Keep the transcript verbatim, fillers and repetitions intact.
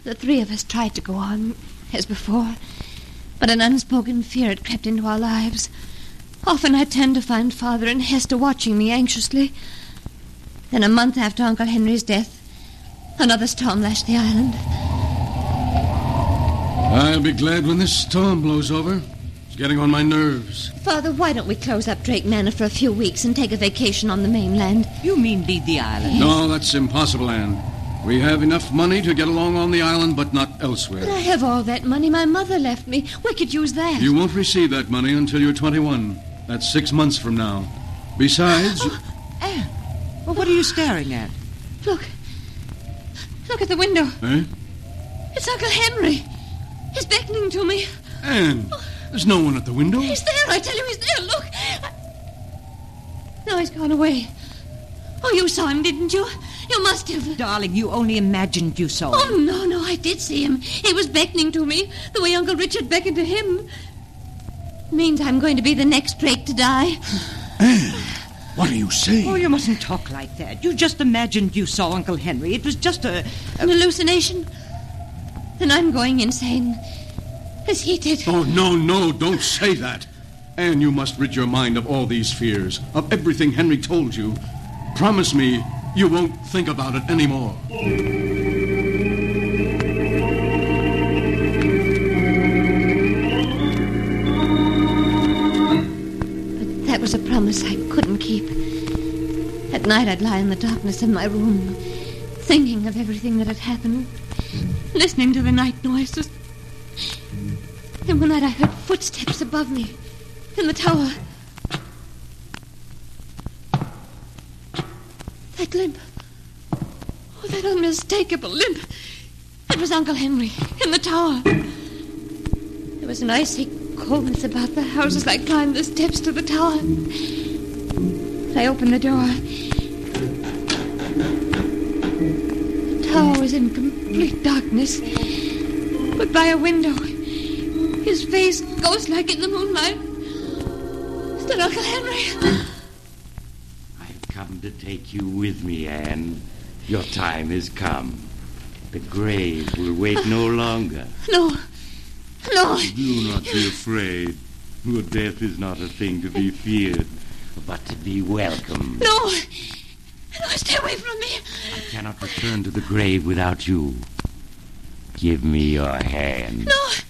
The three of us tried to go on, as before, but an unspoken fear had crept into our lives. Often I turned to find Father and Hester watching me anxiously. Then a month after Uncle Henry's death, another storm lashed the island. I'll be glad when this storm blows over. It's getting on my nerves. Father, why don't we close up Drake Manor for a few weeks and take a vacation on the mainland? You mean leave the island? No, that's impossible, Anne. We have enough money to get along on the island, but not elsewhere. But I have all that money my mother left me. We could use that. You won't receive that money until you're twenty-one. That's six months from now. Besides... Oh, Anne, well, what are you staring at? Look. Look at the window. Eh? It's Uncle Henry. He's beckoning to me. Anne, there's no one at the window. He's there, I tell you, he's there. Look. I... Now he's gone away. Oh, you saw him, didn't you? You must have. Darling, you only imagined you saw him. Oh, no, no, I did see him. He was beckoning to me, the way Uncle Richard beckoned to him. Means I'm going to be the next Drake to die. Anne, what are you saying? Oh, you mustn't talk like that. You just imagined you saw Uncle Henry. It was just a... a... An hallucination? Then I'm going insane. As he did. Oh, no, no, don't say that. Anne, you must rid your mind of all these fears, of everything Henry told you. Promise me you won't think about it anymore. But that was a promise I couldn't keep. At night I'd lie in the darkness of my room, thinking of everything that had happened, listening to the night noises. And one night I heard footsteps above me in the tower. That limp. Oh, that unmistakable limp. It was Uncle Henry in the tower. There was an icy coldness about the house as I climbed the steps to the tower. I opened the door. The tower was in complete darkness. But by a window, his face ghost-like in the moonlight, stood Uncle Henry. Come to take you with me, Anne. Your time has come. The grave will wait no longer. No. No. Do not be afraid. Your death is not a thing to be feared, but to be welcomed. No. No, stay away from me. I cannot return to the grave without you. Give me your hand. No.